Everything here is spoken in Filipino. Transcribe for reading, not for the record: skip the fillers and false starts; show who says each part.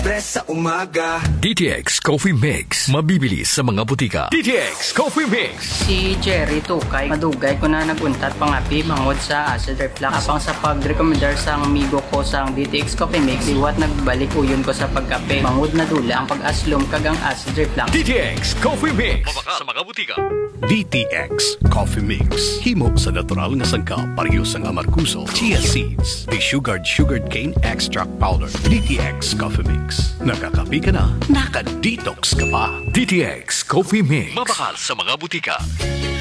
Speaker 1: libre sa umaga.
Speaker 2: DTX Coffee Mix. Mabibili sa mga butika. DTX Coffee Mix.
Speaker 3: Si Jerry Tukay, madugay ko na naguntat pangapi bangod sa acid reflux. Apang sa pag-recommendar sa amigo ko sa DTX Coffee Mix, iwat nagbalik uyon ko sa pagkape. Bangod na dula ang pag-aslom kagang acid reflux.
Speaker 2: DTX Coffee Mix. Mabaka sa mga butika.
Speaker 4: DTX Coffee Mix. Himo sa natural nga sangka, parehas ang amarkuso, chia seeds, sugared cane extract powder. DTX Coffee Mix. Nakakapi ka na, naka-detox ka pa.
Speaker 2: DTX Coffee Mix. Mabakal sa mga butika.